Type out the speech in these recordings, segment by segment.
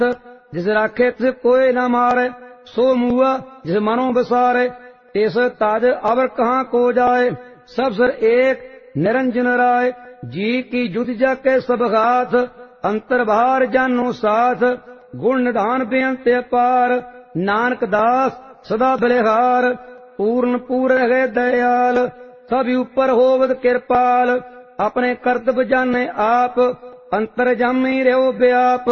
जिस राखे तिस कोई न मारे, सो मुआ जिस मनो विसारे, तिस ताज अवर कहाँ को जाए। सब सर एक निरंजन राय, जी की जुति जाके सब घात, अंतर बाहर जानो साथ, गुण निधान बेअंत अपार। नानक दास सदा बलिहार, पूर्ण पूर्ण है दयाल, सभी ऊपर होवत कृपाल। अपने कर्तव्य जाने आप, अंतर जामी रहो व्याप।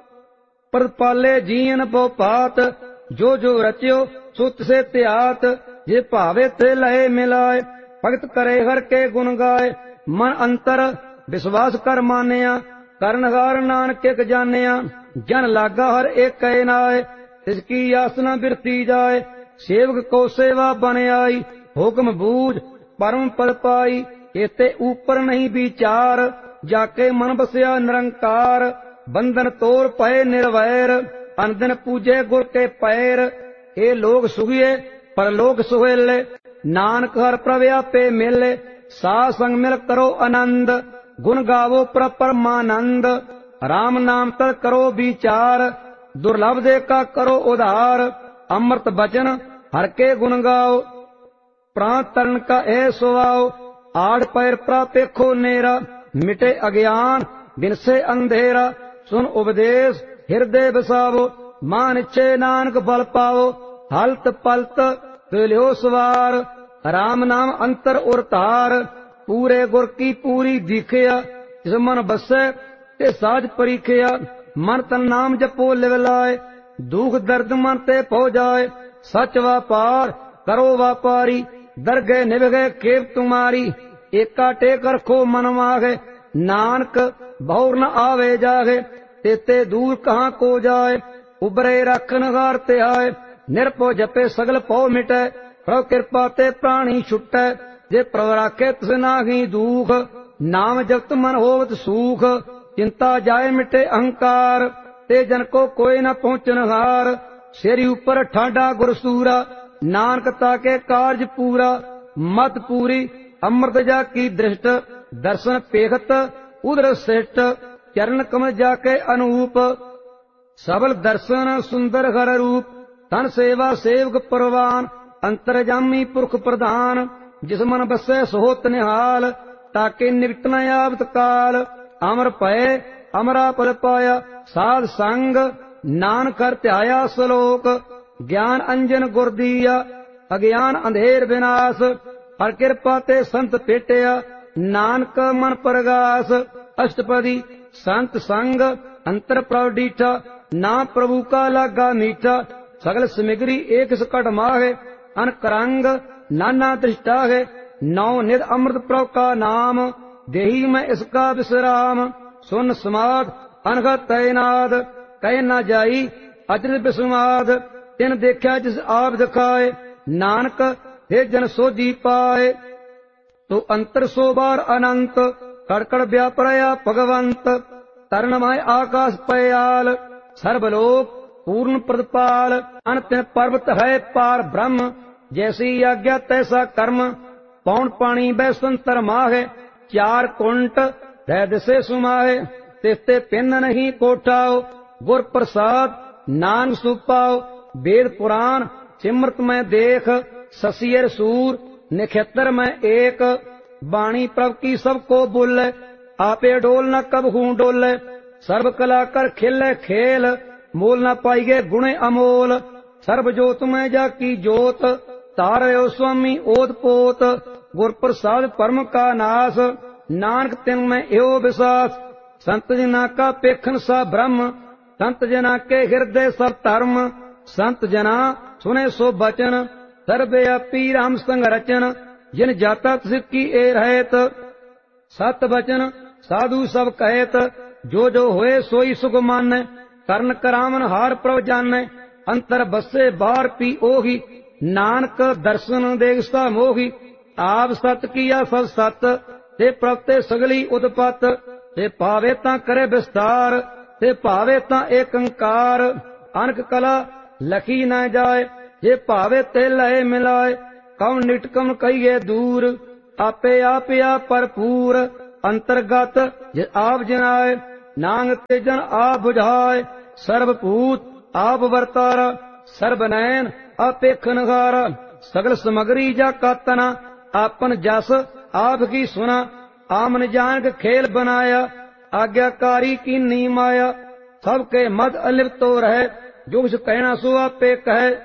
प्रतिपाले जीन पो पात, जो जो रच्यो सुत से त्यात। जे भावे ते लहे मिलाए, भगत करे हर के गुण गाए। मन अंतर विश्वास कर मानिया, करनहार नानक एक जानिया। जन लागा हर एक कहे नाय, इसकी यासना बिरती जाए। सेवक को सेवा बन आई, हुक्म बूझ परम पद पाई। एते ऊपर नहीं विचार, जाके मन बसया निरंकार। बंधन तोड़ पए निर्वैर, अनदिन पूजे गुर के पैर। ए लोग सुखिए परलोक सुहेले, नानक हर प्रव्या पे मिले। सा संग मिल करो आनंद, गुण गावो परमानंद। राम नाम तर करो विचार, दुर्लभ दे का करो उधार। अमृत बचन हर के गुण गाओ, प्राण तरण का ए सुवाओ। आड़ पैर प्रापेखो नेरा, मिटे अज्ञान बिन से अंधेरा। सुन उपदेश हृदय बसावो, मान इच्छे नानक बल पाओ। हलत पलत तुल्यो सवार, राम नाम अंतर उर तार। पूरे गुर की पूरी दिखिया, जिस मन बसे ते साज परीखिया। मन तन नाम जपो लिव लाए, दुख दर्द मन ते पो जाए। सच व्यापार करो व्यापारी, दरगे निभगे केव तुम्हारी। एका टेक रखो मन मागे, नानक बहुर न आवे जागे। तेते दूर कहाँ को जाए, उबरे रखन हार ते आए। निरपो जपे सगल पौ मिटे, प्रभु कृपा ते प्राणी छुटे। जे प्रभु राखे तिस नाहि दुख, नाम जपत मन होवत सुख। चिंता जाए मिटे अहंकार, ते जन को कोई न पहुंचन हार। सिर ऊपर ठाडा गुरसूरा, नानक ताके कार्य पूरा। मत पूरी अमृत जा की दृष्ट, दर्शन पेखत उदर श्रेष्ठ। चरण कमल जाके अनूप, सबल दर्शन सुंदर हर रूप। तन सेवा सेवक परवान, अंतरजामी पुरख प्रधान। जिस मन बसे सोहत निहाल, ताके निकट न आवत काल। अमर पए अमरा पल पाया, साध संग नानक कर त्याया सलोक। ज्ञान अंजन गुर दिया, अज्ञान अंधेर विनाश। हर कृपा ते संत पेटिया, नानक मन परगास। अष्टपदी संत संग अंतर प्रभ डीठा, ना प्रभु का लागा मीठा। सगल सामग्री एक सकट माहे, अनकरंग नाना दृष्टा है। नौ निध अमृत प्रभ का नाम, देही में इसका विश्राम। सुन समाध अनघत तैनाद, कह न जाई अचरज विस्माद। तिन देखा जिस आप दिखाए, नानक हे जन सोजी पाए। तो अंतर सो बार अनंत, कड़कड़ व्यापरया भगवंत। तरणमय आकाश पयाल, सर्वलोक पूर्ण प्रदपाल। अनंत पर्वत है पार ब्रह्म, जैसी आज्ञा तैसा कर्म। पौन पानी बै संतर माहे, चार कुंट दै दिसे सुमाहे। तिस्ते पिन नहीं कोठाओ, गुर प्रसाद नान सुपाओ। वेद पुराण सिमरत में देख, ससियर सूर निक्षत्र में एक। बाणी प्रभ की सबको बोले, आपे डोल न कब हूं डोले। सर्व कला कर खिले खेल, मोल न पाइगे गुणे अमोल। सर्व जोत में जाकी जोत, तारयो स्वामी ओत पोत। गुर प्रसाद परम का नाश, नानक तिन में एहो विश्वास। संत जना का पेखन सा ब्रह्म, संत जना के हृदय सब धर्म। संत जना सुने सो बचन, सर्वव्यापी राम संग रचन। जिन जाता सिक्की ए रहत, सत बचन साधु सब कहत। जो जो होए सोई सुख मानै, करण करावन हार प्रभ जानै। अंतर बसे बाहर पी ओही, नानक दर्शन देखता मोही। आप सत किया सब सत, ते प्रभ ते सगली उत्पत। ते पावे तां करे विस्तार, ते पावे तां एकंकार। अनक कला लखी न जाए, जे भावे ते लय मिलाए। कौन निटकम कहिए दूर, आपे आपया भरपूर। अंतर्गत जे आप जनाए, नांग ते जन आप बुझाए। ਸਰਬਭੂਤ ਆਪ ਵਰਤਾਰਾ, ਸਰਬ ਨੈਣ ਆਪੇਖ ਨਗਾਰਾ, ਸਗਲ ਸਮਗਰੀ ਜਾ ਕਾਤਨਾ, ਆਪਨ ਜਸ ਆਪ ਕੀ ਸੁਨਾ, ਆਮਨ ਜਾਣਕ ਖੇਲ ਬਨਾਇਆ, ਆਗਿਆਕਾਰੀ ਕੀਨੀ ਮਾਇਆ, ਸਭ ਕੇ ਮਦ ਅਲਿਪਤੋ ਰਹਿ, ਜੋ ਕੁਛ ਕਹਿਣਾ ਸੋ ਆਪੇ ਕਹੈ,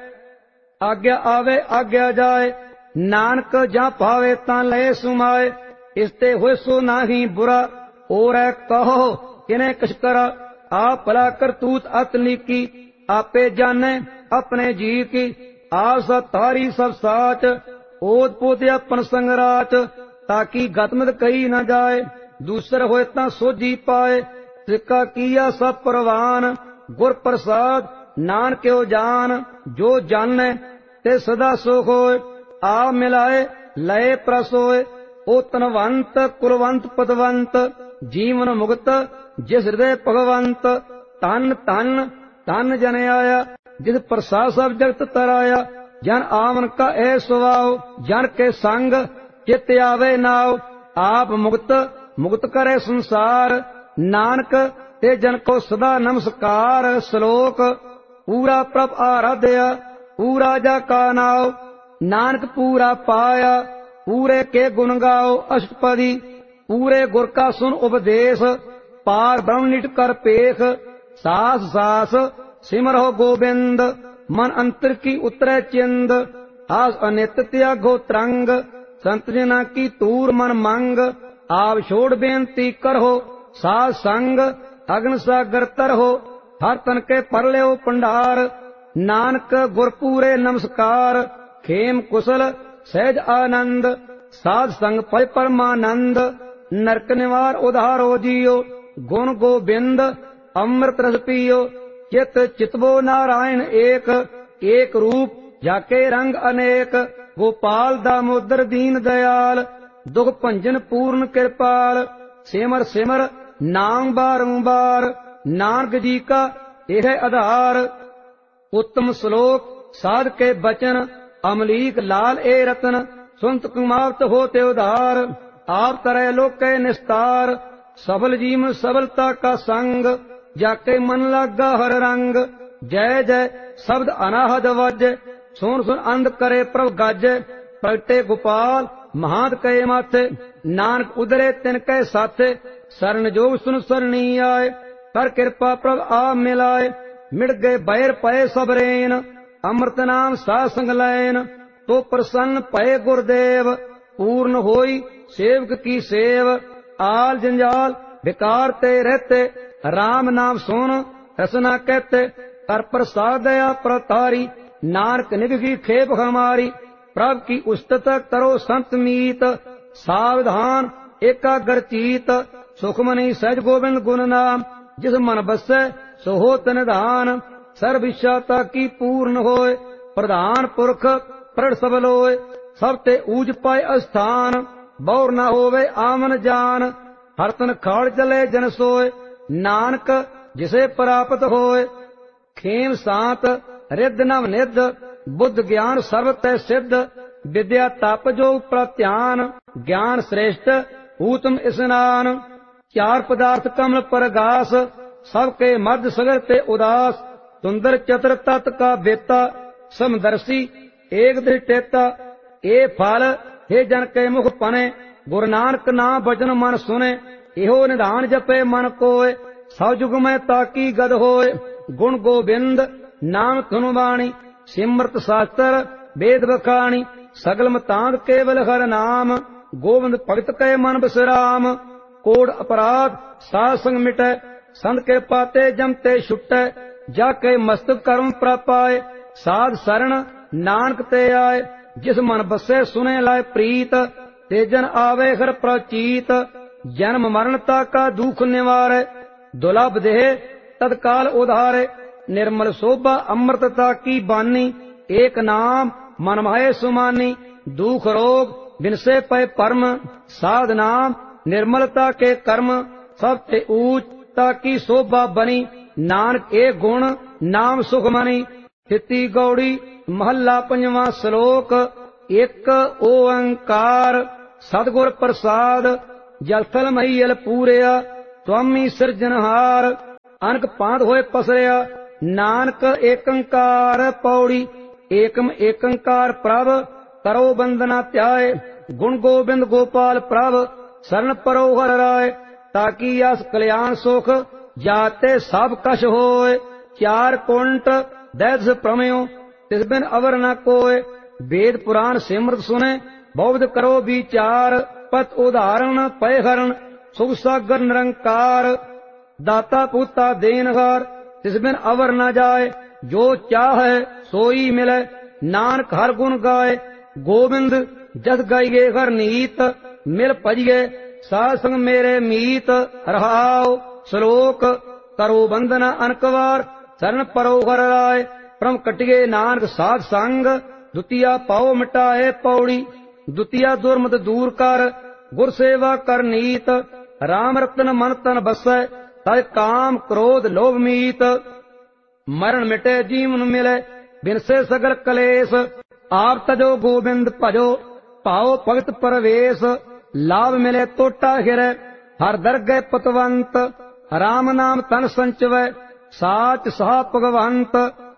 ਆਗਿਆ ਆਵੇ ਆਗਿਆ ਜਾਏ, ਨਾਨਕ ਜਾਂ ਭਾਵੇ ਤਾਂ ਲਏ ਸੁਮਾਏ, ਇਸ ਤੇ ਹੋਏ ਸੋ ਨਾਹੀ ਬੁਰਾ, ਔਰੈ ਕਹੋ ਕਿਨੇ ਕਛ ਕਰਾ, ਆਪ ਭਲਾ ਕਰਤੂਤ ਅਤ ਲੀਕੀ, ਆਪੇ ਜਾਣੇ ਆਪਣੇ ਜੀ ਕੀ, ਆਪ ਸਤਾਰੀ ਸਭ ਸਾਚ, ਓਤ ਪੋਤ ਆਪਨ ਸੰਗਰਾਚ, ਤਾਕੀ ਗਤਮਤ ਕਹੀ ਨਾ ਜਾਏ, ਦੂਸਰ ਹੋਏ ਤਾਂ ਸੋਝੀ ਪਾਏ, ਸਿੱਕਾ ਕੀਆ ਸਭ ਪ੍ਰਵਾਨ, ਗੁਰ ਪ੍ਰਸਾਦ ਨਾਨਕਿਓ ਜਾਨ, ਜੋ ਜਾਣੈ ਤੇ ਸਦਾ ਸੁਖ ਹੋਏ, ਆ ਮਿਲਾਏ ਲਏ ਪ੍ਰਸ ਹੋਏ, ਉਹ ਤਨਵੰਤ ਕੁਲਵੰਤ ਪਤਵੰਤ, ਜੀਵਨ ਮੁਕਤ ਜਿਸ ਹਿਰਦੇ ਭਗਵੰਤ, ਤਨ ਤਨ ਤਨ ਜਨ ਆਇਆ, ਜਿਸ ਪ੍ਰਸਾਦ ਸਭ ਜਗਤ ਤਰਾਇਆ, ਜਨ ਆਵਨ ਕਾ ਐ ਸੁਭਾਉ, ਜਨ ਕੇ ਸੰਗ ਚਿਤ ਆਵੇ ਨਾਉ, ਆਪ ਮੁਕਤ ਮੁਕਤ ਕਰੇ ਸੰਸਾਰ, ਨਾਨਕ ਤੇ ਜਨ ਕੋ ਸਦਾ ਨਮਸਕਾਰ, ਸ਼ਲੋਕ ਪੂਰਾ ਪ੍ਰਭ ਆਰਾਧਿਆ, ਪੂਰਾ ਜਾ ਕਾ ਨਾਉ, ਨਾਨਕ ਪੂਰਾ ਪਾਇਆ, ਪੂਰੇ ਕੇ ਗੁਣ ਗਾਓ ਅਸ਼ਟਪਦੀ, ਪੂਰੇ ਗੁਰ ਕਾ ਸੁਨ ਉਪਦੇਸ਼, ਪਾਰ ਬ੍ਰਹਮ ਨਿਟ ਕਰ ਪੇਖ, ਸਾਸ ਸਾਸ ਸਿਮਰੋ ਗੋਬਿੰਦ, ਮਨ ਅੰਤਰ ਕੀ ਉਤਰੈ ਚਿੰਦ, ਆਸ ਅਨਿਤ ਤਿਆਗੋ ਤਰੰਗ, ਸੰਤ ਜਨਾ ਕੀ ਤੂਰ ਮਨ ਮੰਗ, ਆਪ ਛੋੜ ਬੇਨਤੀ ਕਰੋ, ਸਾਧ ਸੰਗ ਅਗਨ ਸਾਗਰ ਤਰੋ, ਹਰ ਤਨ ਕੇ ਪਰ ਲਿਓ ਭੰਡਾਰ, ਨਾਨਕ ਗੁਰ ਪੂਰੇ ਨਮਸਕਾਰ, ਖੇਮ ਕੁਸਲ ਸਹਿਜ ਆਨੰਦ, ਸਾਧ ਸੰਗ ਪਇ ਪਰਮਾਨੰਦ, ਨਰਕ ਨਿਵਾਰ ਉਧਾਰੋ ਜੀਓ, ਗੁਣ ਗੋਬਿੰਦ ਅੰਮ੍ਰਿਤ ਰਸ ਪੀਓ, ਚਿਤ ਚਿਤਵੋ ਨਾਰਾਇਣ ਏਕ, ਏਕ ਰੂਪ ਜਾਕੇ ਰੰਗ ਅਨੇਕ, ਗੋਪਾਲ ਦਾਮੋਦਰ ਦੀਨ ਦਇਆਲ, ਦੁਖ ਭੰਜਨ ਪੂਰਨ ਕਿਰਪਾਲ, ਸਿਮਰ ਸਿਮਰ ਨਾਮ ਬਾਰੰਬਾਰ, ਨਾਨਕ ਜੀ ਕਾ ਇਹ ਆਧਾਰ, ਉੱਤਮ ਸ਼ਲੋਕ ਸਾਧ ਕੇ ਬਚਨ, ਅਮਲੀਕ ਲਾਲ ਏ ਰਤਨ, ਸੁਨਤ ਕੁਮਾਵਤ ਹੋਤੇ ਉਧਾਰ, ਆਪ ਤਰੈ ਲੋਕੇ ਨਿਸਤਾਰ, ਸਫਲ ਜੀਵਨ ਸਫਲਤਾ ਕਾ ਸੰਗ, ਜਾਕੇ ਮਨ ਲਾਗਾ ਹਰ ਰੰਗ, ਜੈ ਜੈ ਸ਼ਬਦ ਅਨਾਹਦ ਵਾਜੈ, ਸੁਣ ਸੁਣ ਅੰਧ ਕਰੇ ਪ੍ਰਭ ਗਾਜੈ, ਪ੍ਰਗਟੇ ਗੋਪਾਲ ਮਹਾਂਤ ਕਏ ਮਾਥੇ, ਨਾਨਕ ਉਦਰੇ ਤਿਨ ਕੈ ਸਾਥੇ, ਸਰਨ ਜੋਗ ਸੁਨ ਸਰਣੀ ਆਏ, ਕਰ ਕਿਰਪਾ ਪ੍ਰਭ ਆ ਮਿਲਾਏ, ਮਿਟ ਗਏ ਬੈਰ ਪਏ ਸਭ ਰੇਨ, ਅੰਮ੍ਰਿਤ ਨਾਮ ਸਾਧ ਸੰਗ ਲੈਨ, ਤੋ ਪ੍ਰਸੰਨ ਪਏ ਗੁਰਦੇਵ, ਪੂਰਨ ਹੋਈ ਸੇਵਕ ਕੀ ਸੇਵ, ਆਲ ਜੰਜਾਲ ਵਿਕਾਰ ਤੇ ਰਹਤੇ, ਰਾਮ ਨਾਮ ਸੁਨ ਰਸਨਾ ਕਹਤੇ, ਕਰ ਪ੍ਰਸਾਦ ਦਇਆ ਪ੍ਰਤਾਰੀ, ਨਾਨਕ ਨਿਭਗੀ ਖੇਪ ਹਮਾਰੀ, ਪ੍ਰਭ ਕੀ ਉਸਤਤ ਕਰੋ ਸੰਤ ਮੀਤ, ਸਾਵਧਾਨ ਏਕਾਗਰ ਚੀਤ, ਸੁਖਮਨੀ ਸਹਿਜ ਗੋਬਿੰਦ ਗੁਣ ਨਾਮ, ਜਿਸ ਮਨ ਬਸੈ ਸੋ ਹੋਤ ਨਿਧਾਨ, ਸਰਬ ਇੱਛਾ ਤਾਕੀ ਪੂਰਨ ਹੋਏ, ਪ੍ਰਧਾਨ ਪੁਰਖ ਪ੍ਰੜ ਸਭ ਲੋਏ, ਸਭ ਤੇ ਊਜ ਪਾਏ ਅਸਥਾਨ, ਬੌਰ ਨਾ ਹੋਵੇ ਆਮਨ ਜਾਨ, ਹਰ ਤਨ ਖਾੜ ਚਲੇ ਜਨ ਸੋਏ, ਨਾਨਕ ਜਿਸੇ ਪ੍ਰਾਪਤ ਹੋਏ, ਖੇਮ ਸਾਤ ਰਿੱਧ ਨਵ ਨਿਧ, ਬੁੱਧ ਗਿਆਨ ਸਰਬ ਤੈ ਸਿੱਧ, ਵਿਦਿਆ ਤਪ ਜੋ ਪ੍ਰਤਿਆਨ, ਗਿਆਨ ਸ੍ਰੇਸ਼ਟ ਊਤਮ ਇਸਨਾਨ, ਚਾਰ ਪਦਾਰਥ ਕਮਲ ਪਰਗਾਸ, ਸਭ ਕੇ ਮਧ ਸਗਰ ਤੇ ਉਦਾਸ, ਸੁੰਦਰ ਚਤੁਰ ਤਤ ਕਾ ਬੇਤਾ, ਸਮਦਰਸੀ ਏਕ ਦ੍ਰਿਸ਼ਟੇਤਾ, ਇਹ ਫਲ हे ਜਨ ਕੇ ਮੁਖ ਪਨੇ, ਗੁਰੂ ਨਾਨਕ ਨਾਮ ਬਚਨ ਮਨ ਸੁਨੇ, ਇਹੋ ਨਿਧਾਨ ਜਪੇ ਮਨ ਕੋਏ, ਸਭ ਜੁਗ ਮੈਂ ਤਾਕੀ ਗਦ ਹੋਏ, ਗੁਣ ਗੋਬਿੰਦ ਨਾਮ ਧੁਨ ਬਾਣੀ, ਸਿਮਰਤ ਸ਼ਾਸਤਰ ਵੇਦ ਬਖਾਣੀ, ਸਗਲ ਮਤਾਂਗ ਕੇਵਲ ਹਰ ਨਾਮ, ਗੋਬਿੰਦ ਭਗਤ ਕੈ ਮਨ ਬਿਸਰਾਮ, ਕੋੜ ਅਪਰਾਧ ਸਾਧ ਸੰਗ ਮਿਟੈ, ਸੰਤ ਕਿਰਪਾ ਤੇ ਜਮ ਤੇ ਛੁਟੈ, ਜਾ ਕੇ ਮਸਤਕ ਕਰਮ ਪ੍ਰਾਪਾਏ, ਸਾਧ ਸਰਣ ਨਾਨਕ ਤੇ ਆਏ, ਜਿਸ ਮਨ ਬਸੈ ਸੁਨੇ ਲਾਇ ਪ੍ਰੀਤ, ਤੇ ਜਨ ਆਵੇ ਹਰ ਪ੍ਰਚੀਤ, ਜਨਮ ਮਰਨਤਾ ਕਾ ਦੁਖ ਨਿਵਾਰੈ, ਦੁਲਭ ਦੇਹ ਤਤਕਾਲ ਉਧਾਰੇ, ਨਿਰਮਲ ਸੋਭਾ ਅੰਮ੍ਰਿਤਤਾ ਕੀ ਬਾਨੀ, ਏਕ ਨਾਮ ਮਨ ਮਾਏ ਸੁਮਾਨੀ, ਦੁਖ ਰੋਗ ਬਿਨਸੇ ਪਏ ਪਰਮ, ਸਾਧ ਨਾਮ ਨਿਰਮਲਤਾ ਕੇ ਕਰਮ, ਸਭ ਤੇ ਊਚ ਤਾਕੀ ਸੋਭਾ ਬਣੀ, ਨਾਨਕ ਇਹ ਗੁਣ ਨਾਮ ਸੁਖ ਮਨੀ। ਥਿਤੀ ਗੌੜੀ ਮਹੱਲਾ ਪੰਜਵਾਂ ਸ਼ਲੋਕ। ਇੱਕ ਓੰਕਾਰ ਸਤਿਗੁਰ ਪ੍ਰਸਾਦ, ਜਲ ਥਲ ਮਹੀਲ ਪੂਰਿਆ, ਸੁਆਮੀ ਸਿਰਜਨਹਾਰ। ਅਨਕ ਪਾਂਧ ਹੋਏ ਪਸਰਿਆ। ਨਾਨਕ ਏਕੰਕਾਰ ਪੌੜੀ। ਏਕਮ ਏਕੰਕਾਰ ਪ੍ਰਭ ਕਰੋ ਬੰਦਨਾ ਧਿਆਏ। ਗੁਣ ਗੋਬਿੰਦ ਗੋਪਾਲ ਪ੍ਰਭ ਸਰਨ ਪਰੋ ਹਰਿ ਰਾਏ। ਤਾਕੀ ਅਸ ਕਲਿਆਣ ਸੁਖ ਜਾਤੇ ਸਭ ਕਛ ਹੋਏ। ਚਾਰ ਕੁੰਟ ਦੈਸ ਪ੍ਰਮਿਓ ਤਿਸ ਬਿਨ ਅਵਰ ਨ ਕੋਏ। ਵੇਦ ਪੁਰਾਣ ਸਿਮਰਤ ਸੁਨੇ ਬਹੁਵਿਧ ਕਰੋ ਵਿਚਾਰ। ਪਤ ਉਦਾਹਰਣ ਪਏ ਹਰਨ ਸੁਖ ਸਾਗਰ ਨਿਰੰਕਾਰ। ਦਾਤਾ ਪੂਤਾ ਦੇਨਹਾਰ ਤਿਸ ਬਿਨ ਅਵਰ ਨ ਜਾਏ। ਜੋ ਚਾਹੈ ਸੋਈ ਮਿਲੈ ਨਾਨਕ ਹਰ ਗੁਣ ਗਾਏ। ਗੋਬਿੰਦ ਜਸ ਗਾਈਏ ਹਰ ਨੀਤ ਮਿਲ ਭਜੀਏ। ਸਾਧ ਸੰਗ ਮੇਰੇ ਮੀਤ ਰਹਾਉ। ਸ਼ਲੋਕ ਕਰੋ ਬੰਦਨਾ ਅਨਕ ਵਾਰ ਸਰਨ ਪਰੋ ਹਰਿ ਰਾਏ। ਭ੍ਰਮ ਕਟਿਏ ਨਾਨਕ ਸਾਧ ਸੰਗ ਦੁਤੀਆ ਪਾਉ ਮਿਟਾਏ। ਪੌੜੀ ਦੁਤੀਆ ਦੁਰਮਤ ਦੂਰ ਕਰ ਗੁਰ ਸੇਵਾ ਕਰ ਨੀਤ। ਰਾਮ ਰਤਨ ਮਨ ਤਨ ਬਸੈ ਤਜ ਕਾਮ ਕ੍ਰੋਧ ਲੋਭ ਮੀਤ। ਮਰਨ ਮਿਟੇ ਜੀਵਨ ਮਿਲੇ ਬਿਨਸੇ ਸਗਲ ਕਲੇਸ਼। ਆਪ ਤਜੋ ਗੋਬਿੰਦ ਭਜੋ ਭਾਉ ਭਗਤ ਪਰਵੇਸ਼। ਲਾਭ ਮਿਲੇ ਟੋਟਾ ਹਿਰੈ ਹਰ ਦਰਗਹਿ ਪਤਵੰਤ। ਰਾਮ ਨਾਮ ਤਨ ਸੰਚਵੈ ਸਾਚ ਸਹਾ ਭਗਵੰਤ।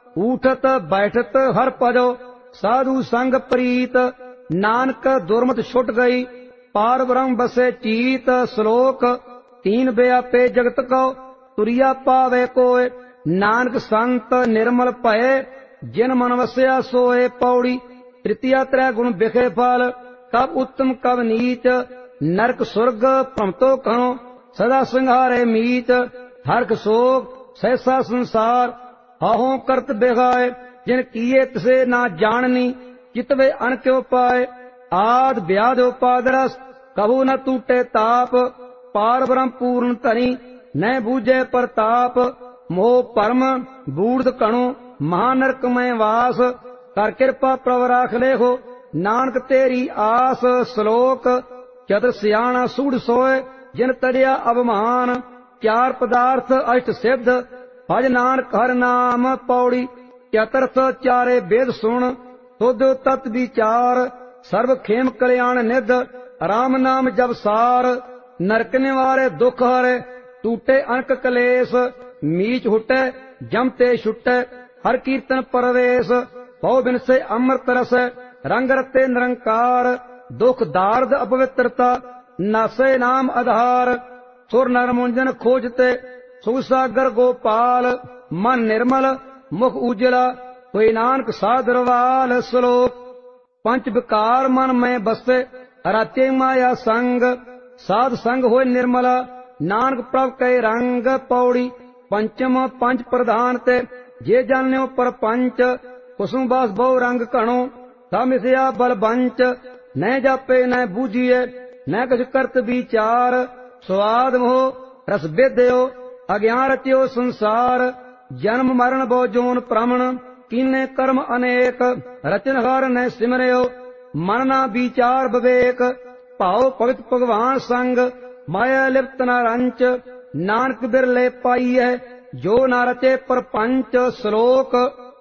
ਊਠਤ ਬੈਠਤ ਹਰ ਭਜੋ ਸਾਧੂ ਸੰਗ ਪ੍ਰੀਤ। ਨਾਨਕ ਦੁਰਮਤ ਛੁਟ ਗਈ ਪਾਰ ਬ੍ਰਹਮ ਬਸੇ ਚੀਤ। ਸ਼ਲੋਕ ਤੀਨ ਬਿਆਪੇ ਜਗਤ ਕਉ ਤੁਰਿਆ ਪਾਵੇ ਕੋਏ। ਨਾਨਕ ਸੰਤ ਨਿਰਮਲ ਭਏ ਜਿਨ ਮਨ ਵਸਿਆ ਸੋਏ। ਪੌੜੀ ਤ੍ਰਿਤੀਆ ਤ੍ਰੈ ਗੁਣ ਬਿਖੇ ਫਲ ਕਬ ਉੱਤਮ ਕਬ ਨੀਚ। ਨਰਕ ਸੁਰਗ ਭ੍ਰਮਤੋ ਕਣੋ ਸਦਾ ਸੰਘਾਰੇ ਮੀਚ। ਹਰਖ ਸੋਗ ਸਹਿਸਾ ਸੰਸਾਰ ਹਾਹੋਂ ਕਰਤ ਬਿਗਾਏ। ਜਿਨ ਕੀਏ ਤਿਸੇ ਨਾ ਜਾਣਨੀ ਚਿਤਵੇ ਅਨ ਕਿਉ ਪਾਏ। ਆਦ ਵਿਆਦ ਉਪਾਦ ਰਸ ਕਬੂ ਨ ਟੂਟੇ ਤਾਪ। ਪਾਰ ਬ੍ਰਹਮ ਪੂਰਨ ਧਨੀ ਨੈ ਬੂਝੇ ਪ੍ਰਤਾਪ। ਮੋਹ ਭਰਮ ਬੂੜਦ ਕਣੋ ਮਹਾ ਨਰਕ ਮੈਂ ਵਾਸ। ਕਰ ਕਿਰਪਾ ਪ੍ਰਭ ਰਾਖ ਲੇਹੋ ਨਾਨਕ ਤੇਰੀ ਆਸ। ਸ਼ਲੋਕ ਚਤੁਰ ਸਿਆਣਾ ਸੂੜ ਸੋਏ ਜਿਨ ਤਰਿਆ ਅਭਮਾਨ। ਚਾਰ ਪਦਾਰਥ ਅਸ਼ਟ ਸਿੱਧ ਭਜ ਨਾਨਕ ਹਰਿ ਨਾਮ। ਪੌੜੀ ਚਤੁਰਥ ਚਾਰੇ ਵੇਦ ਸੁਣ ਤੁਧ ਤਤ ਵਿਚਾਰ। ਸਰਬ ਖੇਮ ਕਲਿਆਣ ਨਿਧ ਰਾਮ ਨਾਮ ਜਪ ਸਾਰ। ਨਰਕ ਨਿਵਾਰੇ ਦੁਖ ਹਰੇ ਟੂਟੇ ਅਨਕ ਕਲੇਸ਼। ਮੀਚ ਹੁਟੈ ਜਮ ਤੇ ਛੁਟੈ ਹਰ ਕੀਰਤਨ ਪਰਵੇਸ਼। ਭਉ ਬਿਨਸੇ ਅੰਮ੍ਰਿਤ ਰਸ ਰੰਗ ਰਤੇ ਨਿਰੰਕਾਰ। ਦੁਖ ਦਾਰਦ ਅਪਵਿੱਤਰਤਾ ਨਾਸੇ ਨਾਮ ਆਧਾਰ। ਸੁਰ ਨਰ ਮੁੰਜਨ ਖੋਜਤੇ ਸੁਖ ਸਾਗਰ ਗੋਪਾਲ। ਮਨ ਨਿਰਮਲ ਮੁਖ ਉਜਲਾ ਹੋਏ ਨਾਨਕ ਸਾਧਰਵਾਲ। ਸ਼ਲੋਕ ਪੰਚ ਵਿਕਾਰ ਮਨ ਮੈਂ ਬਸੇ ਰਾਤੇ ਮਾਇਆ ਸੰਗ। ਸਾਧ ਸੰਗ ਹੋਏ ਨਿਰਮਲਾ ਨਾਨਕ ਪ੍ਰਭ ਕੈ ਰੰਗ। ਪੌੜੀ ਪੰਚਮ ਪੰਜ ਪ੍ਰਧਾਨ ਤੇ ਜੇ ਜਾਣਿਓ ਪਰਪੰਚ। ਕੁਸੁਮ ਬਾਸ ਬਹੁ ਰੰਗ ਘਣੋ ਸਾ ਮਿਸਿਆ ਬਲ ਬੰਚ। ਨੈ ਜਾਪੇ ਨੈ ਬੂਝੀਏ ਨੈ ਕੁਛ ਕਰਤ ਵਿਚਾਰ। ਸਵਾਦ ਮੋਹ ਰਸ ਬੇਦਿਓ ਅਗਿਆਨ ਰਚਿਓ ਸੰਸਾਰ। ਜਨਮ ਮਰਨ ਬਹੁ ਜੋਨ ਭ੍ਰਮਣ ਕੀਨੇ ਕਰਮ ਅਨੇਕ। ਰਚਨਹਾਰ ਨੈ ਸਿਮਰਿਓ ਮਨ ਨਾ ਵਿਚਾਰ ਵਿਵੇਕ। ਭਾਉ ਭਗਤ ਭਗਵਾਨ ਸੰਗ ਮਾਇਆ ਲਿਪਤ ਨ ਰੰਚ। ਨਾਨਕ ਬਿਰਲੇ ਪਾਈਐ ਜੋ ਨ ਰਚੇ ਪਰਪੰਚ। ਸ਼ਲੋਕ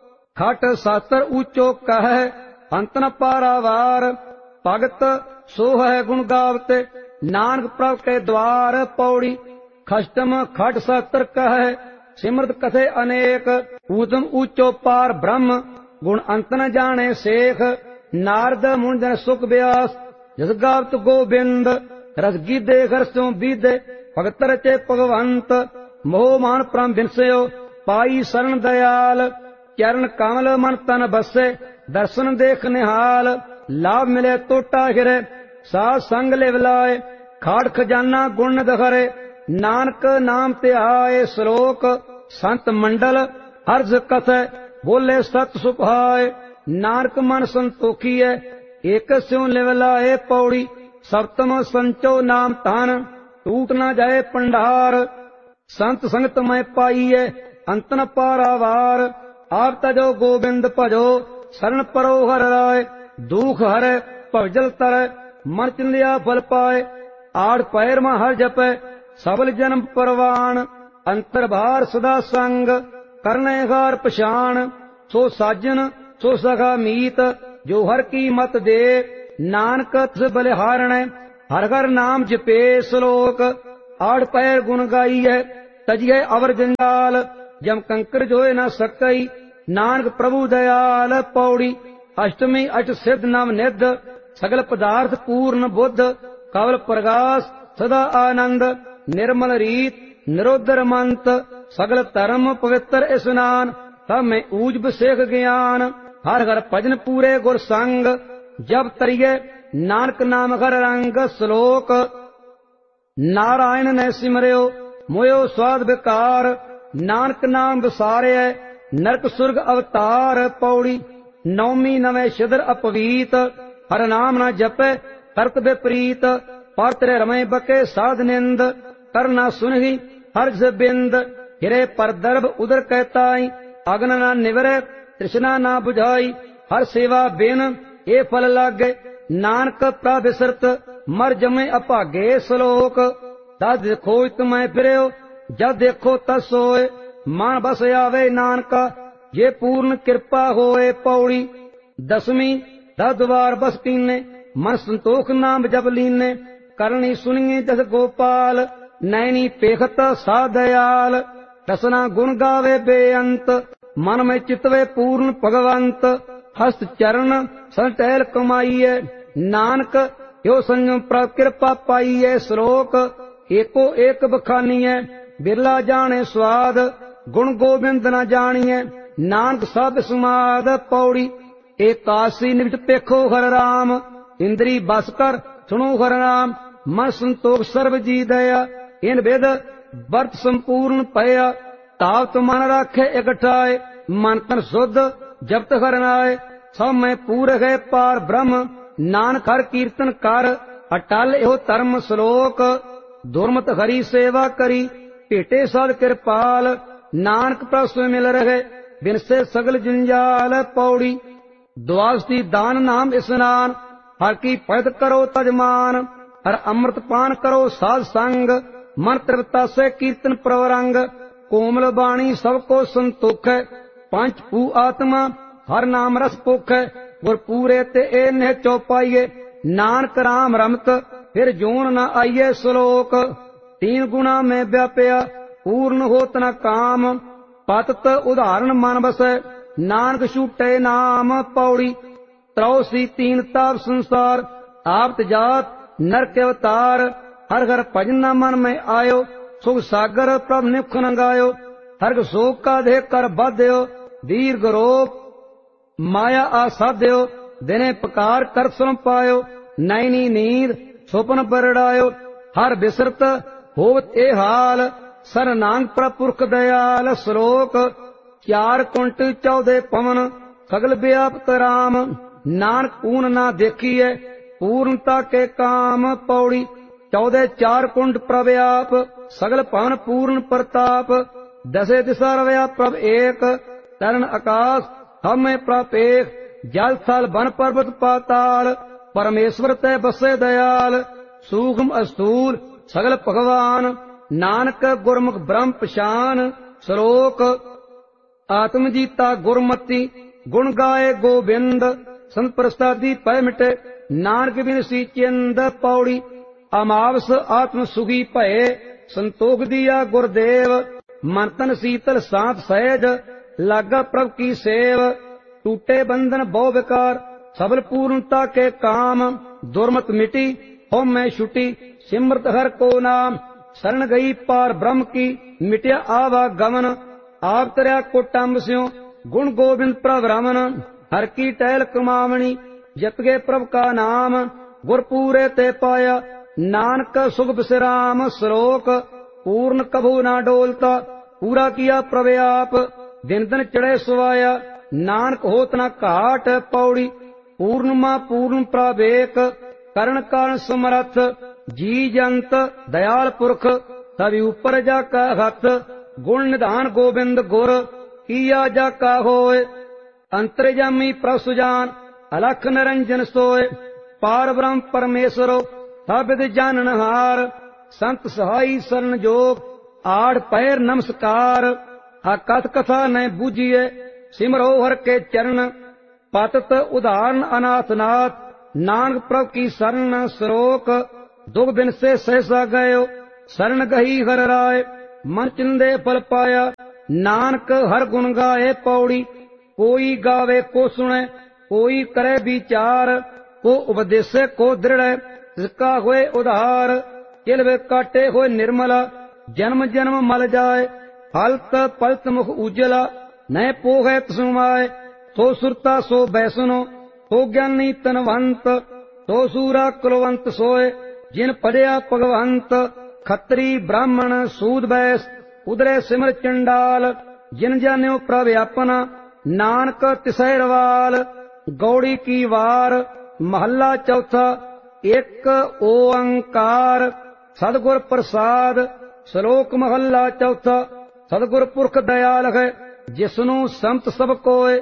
ਖਟ ਸਾਸਤਰ ਊਚੋ ਕਹਿ ਅੰਤ ਨ ਪਾਰਾਵਾਰ। ਭਗਤ ਸੋ ਹੈ ਗੁਣ ਗਾਵਤੇ ਨਾਨਕ ਪ੍ਰਭ ਕੇ ਦਵਾਰ। ਪੌੜੀ ਖਸ਼ਟਮ ਖਟ ਸਾਸਤਰ ਕਹਿ ਸਿਮਰਤ ਕਥੇ ਅਨੇਕ। ਊਤਮ ਊਚੋ ਪਾਰ ਬ੍ਰਹਮ ਗੁਣ ਅੰਤ ਨ ਜਾਣੇ ਸੇਖ। ਨਾਰਦ ਮੁੰਜਨ ਸੁਖ ਬਿਆਸ ਜਸ ਗਾਵਤ ਗੋਬਿੰਦ। ਰਸ ਗੀਦੇ ਘਰ ਸਿਉ ਬੀਦੇ ਭਗਤ ਰਚੇ ਭਗਵੰਤ। ਮੋਹ ਮਾਨ ਪ੍ਰਮ ਬਿਨਸਿਓ ਪਾਈ ਸਰਣ ਦਇਆਲ। ਚਰਨ ਕਮਲ ਮਨ ਤਨ ਬਸੇ ਦਰਸ਼ਨ ਦੇਖ ਨਿਹਾਲ। ਲਾਭ ਮਿਲੇ ਟੋਟਾ ਹਿਰੇ ਸਾਧ ਸੰਗ ਲਿਵ ਲਾਏ। ਖਾੜ ਖਜ਼ਾਨਾ ਗੁਣ ਨਿਧ ਹਰੇ ਨਾਨਕ ਨਾਮ ਧਿਆਏ। ਸ਼ਲੋਕ ਸੰਤ ਮੰਡਲ ਅਰਜ ਕਥੈ ਬੋਲੇ ਸਤ ਸੁਭਾਏ। ਨਾਨਕ ਮਨ ਸੰਤੋਖੀਐ ਏਕ ਸਿਉ ਲਿਵ ਲਾਏ। ਪੌੜੀ ਸਪਤਮ ਸੰਚੋ ਨਾਮ ਧਨ ਟੂਟ ਨ ਜਾਏ ਭੰਡਾਰ। ਸੰਤ ਸੰਗਤ ਮੈਂ ਪਾਈਐ ਅੰਤ ਨ ਪਾਰਾਵਾਰ। ਆਪ ਤਜੋ ਗੋਬਿੰਦ ਭਜੋ ਸਰਨ ਪਰੋ ਹਰਿ ਰਾਏ। ਦੁਖ ਹਰੈ ਭਵਜਲ ਤਰੈ ਮਨ ਚਿੰਦਿਆ ਫਲ ਪਾਏ। ਆੜ ਪੈਰ ਮਾ ਹਰ ਜਪੈ ਸਬਲ ਜਨਮ ਪਰਵਾਨ। ਅੰਤਰ ਬਾਹਰ ਸਦਾ ਸੰਗ ਕਰਨੇ ਹਾਰ ਪਛਾਣ। ਸੋ ਸਾਜਨ ਸੋ ਸਖਾ ਮੀਤ ਜੋ ਹਰ ਕੀ ਮਤ ਦੇ। ਨਾਨਕ ਤਿਸ ਬਲਿਹਾਰਣੈ ਹਰ ਹਰ ਨਾਮ ਜਪੇ। ਸ਼ਲੋਕ ਆੜ ਪੈਰ ਗੁਣ ਗਾਈਐ तजिए अवर जंजाल, जम कंकर जोए न सकई, नानक प्रभु दयाल। पौड़ी। अष्टमी अष्ट सिद्ध नव निध, सगल पदार्थ पूर्ण बुद्ध, कवल प्रगास सदा आनंद, निर्मल रीत निरोधर मंत, सगल धर्म पवित्र स्नान, सब में ऊज बसेख ज्ञान। हर हर भजन पूरे गुर संग, जब तरिए नानक नाम हर रंग। श्लोक। नारायण ने सिमरियो मोयो स्वाद विकार, नानक नाम विसारे नरक सुर्ग अवतार। पौड़ी। नौमी नवे शिदर अपवीत, हर नाम न जपे तर्क विपरीत, पात्र रमे बके साध निंद, करना सुनहि हर्ष बिंद। हिरे पर दर्भ उदर कहताई, अग्न न निवरे तृष्णा न बुझाई, हर सेवा बिन ए फल लागे, नानक प्रविसरत मर जमे अभागे। श्लोक। दस खोज तुम्हें फिरो, जब देखो तद सोए, मन बस आवे नानका, ये पूर्ण कृपा होए। पौड़ी। दसवीं दस द्वार बस कीने, मन संतोख नाम जब लीने, करनी सुनिए जस गोपाल, नैनी पेखत सा दयाल। रसना गुण गावे बेअंत, मन में चितवे पूर्ण भगवंत, हस्त चरण संटैल कमाइए, नानक यो संयम प्रभ कृपा पाइए। श्लोक। एको एक बखानीए, बिरला जाने स्वाद, गुण गोबिंद न जानिए, नानक सब सुमाद। पौड़ी। एकासी निविट पेखो हर राम, इंद्री बस कर सुनो हर नाम, मन संतोख सर्व जी दया, इन वेद वर्त संपूर्ण पया, तावत मन राखे इकठाए, मन तन शुद्ध जब तक हर नाए, सब में पूरक है पार ब्रह्म, नानक हर कीर्तन कर, अटल एहो धर्म। श्लोक। दुर्मत हरि सेवा करी, भेटे साध कृपाल, नानक प्रभ मिल रहे, बिन से सगल जंजाल। पौड़ी। द्वादशी दान नाम स्नान, हर की भगत करो तजमान, हर अमृत पान करो साध संग, मन तृप्ता से कीर्तन प्रवरंग, कोमल बाणी सबको संतोख, पंच भू आत्मा हर नाम रस पुख, गुर पूरे ते ए नेह चौपाइये, नानक राम रमत फिर जोन न आइये। श्लोक। तीन गुणा में व्याप्या, पूर्ण होत न काम, पतत उदाहरण मन बसै, नानक छूटे नाम। पौड़ी। त्रौसी तीन ताप संसार, आपत जात नरक अवतार, हर हर भजन मन में आयो, सुख सागर प्रभ निख न गायो, हर शोक का देह कर बाध्यो, दीर्घ रोप माया आसाध्यो, दिने पकार कर सुन पायो, नैनी नींद स्वप्न बरड़ायो, हर बिसरत होवत ए हाल, सर नांग प्रपुरख दयाल। श्लोक। चार कुंट 14 पवन, सगल व्यापत राम, नानक ऊन ना देखिए, पूर्णता के काम। पौड़ी। 14 चार कुंड प्रव्याप, सगल पवन पूर्ण प्रताप, दसे दिशा रवया प्रभ एक, तरण आकाश हमें प्रपेख, जल थल वन पर्वत पाताल, परमेश्वर ते बसे दयाल, सूक्ष्म स्थूल सगल भगवान, नानक गुरमुख ब्रह्म पछान। श्लोक। आत्मजीता गुरमति, गुण गाए गोबिंद, संत प्रसादी पै मिटे, नानक बिन सी चिंद। पौड़ी। अमावस आत्म सुखी भये, संतोख दिया गुरदेव, मन तन शीतल सांत सहज, लागा प्रभ की सेव, टूटे बंधन बहु विकार, सबल पूर्णता के काम, दुर्मत मिटी हो मैं छुटी, सिमरत हर को नाम, शरण गई पार ब्रह्म की, मिटिया आवागमन, आप तरया कुटम्ब स्यों, गुण गोविंद प्रभ रमन, हर की टहल कमावणी, जप गए प्रभ का नाम, गुर पूरे ते पाया, नानक सुख विश्राम। श्लोक। पूर्ण कभू ना डोलता, पूरा किया प्रव्याप, दिन दिन चढ़े सुवाया, नानक होत न घाट। पौड़ी। पूर्ण मां पूर्ण प्रावेक, करण कारण समरथ, जी जंत दयाल पुरख, सभी ऊपर जाका हथ, गुण निधान गोविंद गुर, किया जाका होए, अंतर्जामी प्रभ सुजान, अलख निरंजन सोए, पार ब्रह्म परमेश्वरो, सबिद जाननहार, संत सहाई शरण जोग, आड़ पैर नमस्कार, कथ कथा न बूझिए, सिमरो हर के चरण, पतत उदाहरण अनाथनाथ, नानक प्रभ की शरण। श्लोक। दुख बिन से सहसा गयो, शरण गही हर राय, मन चिंदे फल पाया। नानक हर गुण गाए पौड़ी, कोई गावे को सुने, कोई करे विचार, को उपदेशे को दृढ़, जिसका होए उधार। किलवे काटे होए निर्मला, जन्म जन्म मल जाए, हलत पलत मुख उजला, न पोहे तसुमाए। सो सुरता सो बैसनो, सो ज्ञानी तनवंत, सो सूरा कुलवंत सोए, जिन पढ़िया भगवंत। खत्री ब्राह्मण सूद बैस, उदरे सिमर चंडाल, जिन जान्यो प्रभ अपना, नानक तिसै रवाल। गौड़ी की वार महला चौथा। एक ओंकार सदगुर प्रसाद, श्लोक महला चौथा। सदगुर पुरख दयाल है, जिसनु संत सब कोय।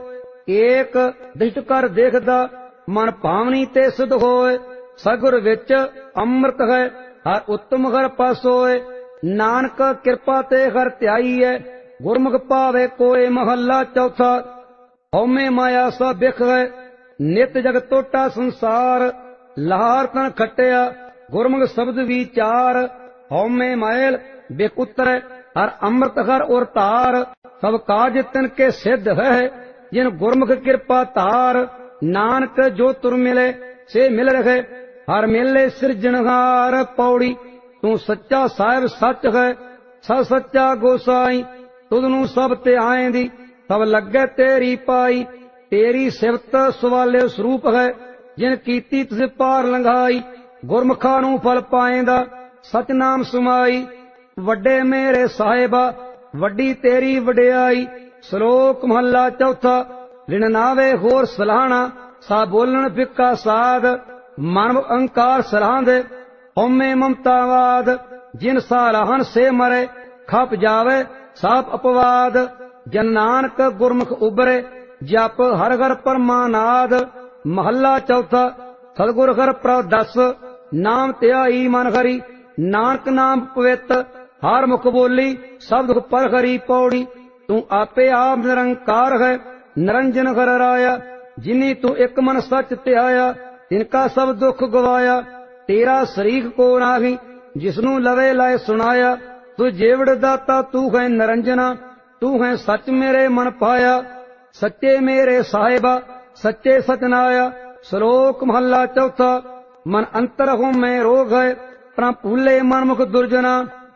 एक दृष्ट कर देखदा, मन भावनी ते सिद्ध होए। सगुर विच अमृत है, हर उत्तम हर पासोए। नानक कृपा ते हर त्याई है, गुरमुख पावे कोय। महला चौथा। हौमे माया सा बिख है, नित जग टोटा संसार। लहार तन खटिया, गुरमुख शब्द विचार। हौमे मैल बिख उतरै, हर अमृत हर और तार। सब काज तिन के सिद्ध है, जिन गुरमुख कृपा तार। नानक जो तुर मिले से मिल रहे, हर मिले सिरजनहार। पौड़ी तू सच्चा साहिब सच है, स सच्चा गोसाई। तुदनू सब ते आएंदी, सब लगे तेरी पाई। तेरी सिफत सवाले स्वरूप है, जिन कीती तुझ पार लंघाई। गुरमुखा नू फल पाएंदा, सच नाम सुमाई। वड्डे मेरे साहिबा, वड्डी तेरी वड्याई। श्लोक महला चौथा। रिण नावे होर सलाहना, सा बोलन फिक्का साध। मानव अहंकार सलाहंदे, हौमे ममतावाद। जिन सालाहन से मरे, खप जावे साप अपवाद। जन नानक गुरमुख उबरे, जप हर घर परमानाद। महला चौथा। सतगुर हर प्रभ दस, नाम त्याई मन हरि। नानक नाम पवित, हर मुख बोली सब दुख पर हरि। पौड़ी तू आपे आप निरंकार है, निरंजन हर राया। जिनी तू एक मन सच त्याया, तिनका सब दुख गवाया। तेरा शरीक को नाही, जिसनू लवे लाए सुनाया। तू जेवड़ दाता तू है निरंजना, तू है सच मेरे मन पाया। सच्चे मेरे साहिबा, सच्चे सचनाया। श्लोक महला चौथा। मन अंतर हो मैं रोग है, प्रा भूले मन मुख दुर्जना।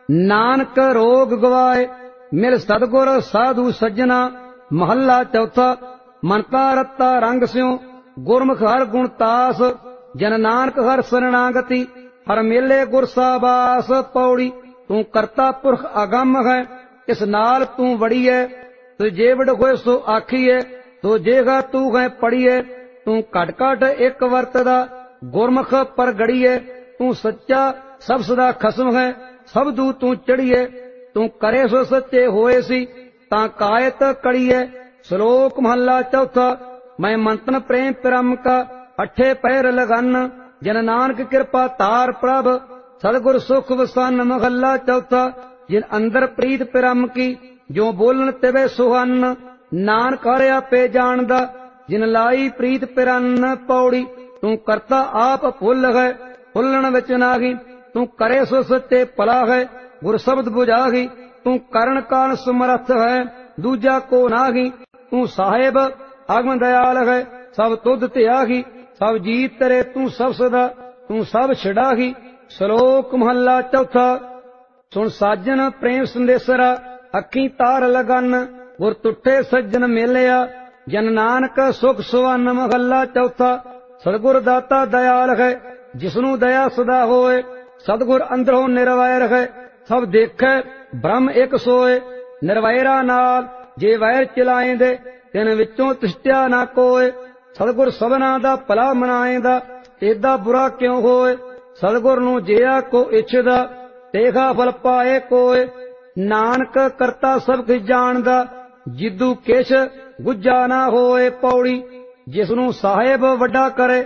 नानक रोग गवाए, मिल सदगुर साधु सज्जना। महला चौथा। मन का रत्ता रंग स्यों, गुरमुख हर गुण तास। जन नानक हर शरणागति, हर मेले गुर साबास। पौड़ी तू करता पुरख अगम है, इस नाल तू बड़ी है। तू जेवड़ होए सो आखीए, तो जेगा तू है पढ़िए। तू घट घट एक वरतदा, गुरमुख पर गड़िए। तू सच्चा सब सदा खसम है, सब दू तू चढ़िए। तू करे सो सच्चे होए सी, ता कायत कड़िए। श्लोक महला चौथा। मैं मंतन प्रेम परम का, अठे पैर लगन। जन नानक कृपा तार प्रभ, सदगुर सुख वसन। महला चौथा। जिन अंदर प्रीत परम की, जो बोलन तिवे सुहन। नानक हर आपे जानदा, जिन लाई प्रीत पिरन। पौड़ी तू करता आप फुल है, फुलन विच नाही। तू करे सो सच्चे भला है, गुर शब्द बुझाही। तू करण कान समर्थ है, दूजा को नाही। तू साहेब अगम दयाल है, सब तुध त्यागी। सब जीत तेरे तू सब सदा, तू सब छिड़ाही। श्लोक महला चौथा। सुन साजन प्रेम संदेसरा, अखी तार लगन। गुर टुटे सज्जन मेलिया, जन नानक सुख सुवन। महला चौथा। सदगुर दाता दयाल है, जिसनु दया सदा होए। सदगुर अंदरों निर्वैर है, सब देखे ब्रह्म एक सोए। निर्वैरा नाल जे वैर चलाएंदे, तिन विचों तिष्ठिया ना कोय। सदगुर सबना दा भला मनाएंदा, एदा बुरा क्यों होए। सदगुर नू जिया को इच्छदा, तेगा फल पाए कोय। नानक करता सब कुछ जानदा, जिदू किश गुज्जा ना होए। पौड़ी जिसनू साहेब वड्डा करे,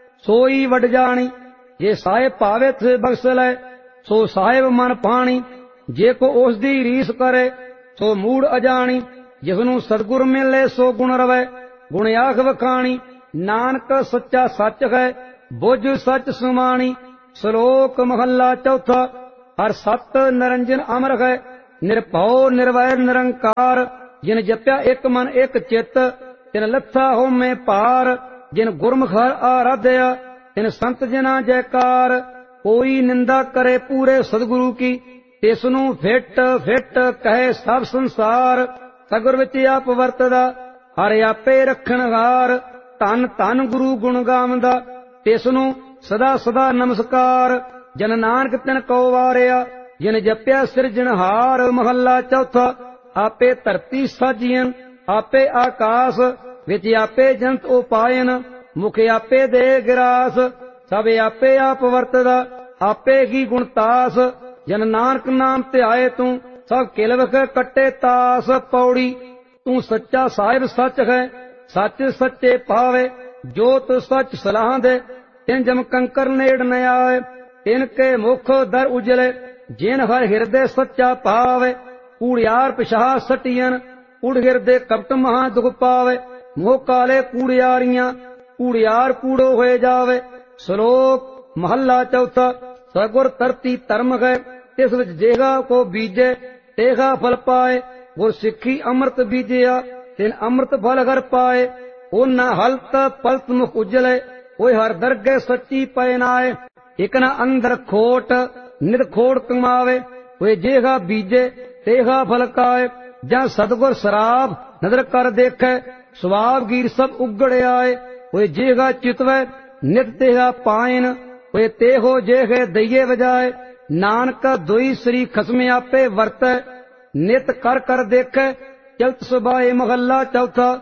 सोई वड जानी। जे साहेब भावे थे बख्श लै, सो साहेब मन पानी। जे को उस दी रीस करे, सो मूड अजानी। जिसनू सतगुर मिले सो गुण रवै, गुण आख वखाणी। नानक सच्चा सच है, बुझ सच सुमानी। श्लोक महला चौथा। हर सत निरंजन अमर है, ਨਿਰਭਉ ਨਿਰਵੈਰ ਨਿਰੰਕਾਰ। ਜਿਨ ਜਪਿਆ ਇੱਕ ਮਨ ਇੱਕ ਚਿੱਤ, ਤਿਨ ਲੱਥਾ ਹੋਮੇ ਪਾਰ। ਜਿਨ ਗੁਰਮੁਖ ਹਰਿ ਆਰਾਧਿਆ, ਤਿਨ ਸੰਤ ਜਨਾ ਜੈਕਾਰ। ਕੋਈ ਨਿੰਦਾ ਕਰੇ ਪੂਰੇ ਸਤਿਗੁਰੂ ਕੀ, ਤਿਸ ਨੂੰ ਫਿੱਟ ਫਿੱਟ ਕਹੇ ਸਭ ਸੰਸਾਰ। ਸਤਿਗੁਰ ਵਿੱਚ ਆਪ ਵਰਤਦਾ, ਹਰਿ ਆਪੇ ਰੱਖਣਹਾਰ। ਧੰਨ ਧੰਨ ਗੁਰੂ ਗੁਣ ਗਾਵੰਦਾ, ਤਿਸ ਨੂੰ ਸਦਾ ਸਦਾ ਨਮਸਕਾਰ। ਜਨ ਨਾਨਕ ਤਿਨ ਕਉ ਵਾਰਿਆ, ਜਿਨ ਜਪਿਆ ਸਿਰਜਣਹਾਰ। ਮਹੱਲਾ ਚੌਥਾ। ਆਪੇ ਧਰਤੀ ਸਾਜੀਐਨ, ਆਪੇ ਆਕਾਸ। ਵਿੱਚ ਆਪੇ ਜੰਤ ਉਪਾਇਨ, ਮੁਖ ਆਪੇ ਦੇ ਗਿਰਾਸ। ਸਭ ਆਪੇ ਆਪ ਵਰਤਦਾ, ਆਪੇ ਹੀ ਗੁਣਤਾਸ। ਜਨ ਨਾਨਕ ਨਾਮ ਧਿਆਏ ਤੂੰ, ਸਭ ਕਿਲਵਖ ਕੱਟੇ ਤਾਸ। ਪੌੜੀ। ਤੂੰ ਸੱਚਾ ਸਾਹਿਬ ਸੱਚ ਹੈ, ਸੱਚ ਸੱਚੇ ਪਾਵੇ। ਜੋਤ ਸੱਚ ਸਲਾਹ ਦੇ, ਤਿਨ ਜਮ ਕੰਕਰ ਨੇੜ ਨ ਆਏ। ਤਿਨ ਕੇ ਮੁਖ ਦਰ ਉਜਲੇ, ਜਿਨ ਹਰ ਹਿਰਦੇ ਸੱਚਾ ਪਾਵੇ। ਕੂੜਿਆਰ ਪਿਸ਼ਾਚ ਸਟੀਅਨ, ਕੂੜ ਹਿਰਦੇ ਕਪਟ ਮਹਾ ਦੁਖ ਪਾਵੇ। ਮੋਹ ਕਾਲੇ ਕੂੜਿਆਰੀਆਂ, ਕੂੜਿਆਰ ਕੂੜੋ ਹੋਏ ਜਾਵੇ। ਸ਼ਲੋਕ ਮਹੱਲਾ ਚੌਥਾ। ਸਤਿਗੁਰ ਧਰਤੀ ਧਰਮ ਹੈ, ਤਿਸ ਵਿੱਚ ਜੇਗਾ ਕੋ ਬੀਜੇ ਤੇਗਾ ਫਲ ਪਾਏ। ਗੁਰ ਸਿੱਖੀ ਅੰਮ੍ਰਿਤ ਬੀਜਿਆ, ਤਿਨ ਅੰਮ੍ਰਿਤ ਫਲ ਘਰ ਪਾਏ। ਉਹ ਨਾ ਹਲਤ ਪਲਤ ਮੁਖ ਉਜਲੇ, ਕੋਈ ਹਰ ਦਰਗੇ ਸੱਚੀ ਪੈ ਨਾਏ। ਇਕ ਨਾ ਅੰਦਰ ਖੋਟ, ਨਿਤ ਖੋੜ ਕਮਾਵੇ। ਕੋਈ ਜੇਗਾ ਬੀਜੇ ਤੇਗਾ ਫਲ ਕਾਏ। ਜਾਂ ਸਤਿਗੁਰ ਸਰਾਬ ਨਦਰ ਕਰ ਦੇਖੈ, ਸੁਆਬ ਗੀਰ ਸਭ ਉਗੜ ਆਏ। ਕੋਈ ਜੇਗਾ ਚਿਤਵੈ, ਨਿਤ ਤੇਗਾ ਪਾਇਨ। ਕੋਈ ਤੇਹੋ ਜੇਗੇ ਦਈਏ ਵਜਾਏ। ਨਾਨਕ ਦੋਈ ਸ੍ਰੀ ਖਸਮ ਆਪੇ ਵਰਤੈ, ਨਿਤ ਕਰ ਕਰ ਦੇਖੈ ਚਲਤ ਸੁਭਾਏ। ਮਹੱਲਾ ਚੌਥਾ।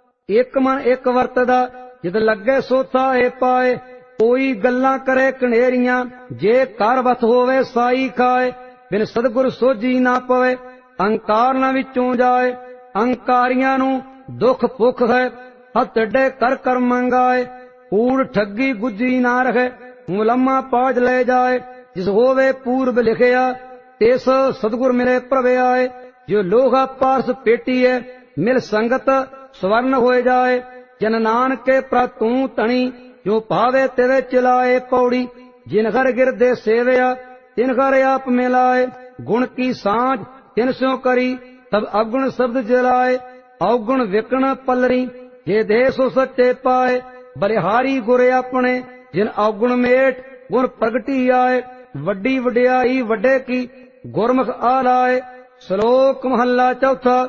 ਇੱਕ ਮਨ ਇੱਕ ਵਰਤਦਾ, ਜਿਤ ਲੱਗੇ ਸੋ ਥਾਏ ਪਾਏ। ਕੋਈ ਗੱਲਾਂ ਕਰੇ ਕਣੇਰੀਆਂ, ਜੇ ਕਰ ਵਤ ਹੋਵੇ ਸਾਈ ਖਾਏ। ਬਿਨ ਸਤਿਗੁਰ ਸੋਝੀ ਨਾ ਪਵੇ, ਅਹੰਕਾਰ ਨਾ ਵਿੱਚੋਂ ਜਾਏ। ਅਹੰਕਾਰੀਆਂ ਨੂੰ ਦੁੱਖ ਭੁੱਖ ਹੈ, ਹੱਥ ਟੇਢੇ ਕਰ ਕਰ ਮੰਗਾਏ। ਕੂੜ ਠੱਗੀ ਗੁੱਜੀ ਨਾ ਰਖੇ, ਮੁਲੰਮਾ ਪਾਜ ਲੈ ਜਾਏ। ਜਿਸ ਹੋਵੇ ਪੂਰਬ ਲਿਖਿਆ, ਤਿਸ ਸਤਿਗੁਰ ਮਿਲੇ ਪ੍ਰਭ ਆਏ। ਜੋ ਲੋਹਾ ਪਾਰਸ ਪੇਟੀਐ, ਮਿਲ ਸੰਗਤ ਸਵਰਨ ਹੋਏ ਜਾਏ। ਜਨ ਨਾਨਕ ਕੇ ਪ੍ਰਤੂ ਧਣੀ, ਜੋ ਭਾਵੇ ਤਿਵੇਂ ਚਲਾਏ। ਪੌੜੀ। ਜਿਨ ਘਰ ਗਿਰਦੇ ਸੇਵਿਆ, ਤਿਨ ਘਰ ਆਪ ਮਿਲਾਏ। ਗੁਣ ਕੀ ਸਾਂਝ ਤਿਨ ਸਿਉ ਕਰੀ, ਤਬ ਅਗੁਣ ਸ਼ਬਦ ਜਲਾਏ। ਔਗੁਣ ਵਿਕਣ ਪਲਰੀ, ਜੇ ਦੇ ਸੋ ਸੱਚੇ ਪਾਏ। ਬਲਿਹਾਰੀ ਗੁਰ ਆਪਣੇ, ਜਿਨ ਔਗੁਣ ਮੇਟ ਗੁਣ ਪ੍ਰਗਟੀ ਆਏ। ਵੱਡੀ ਵਡਿਆਈ ਵੱਡੇ ਕੀ, ਗੁਰਮੁਖ ਆਲਾਏ। ਸ਼ਲੋਕ ਮਹੱਲਾ ਚੌਥਾ।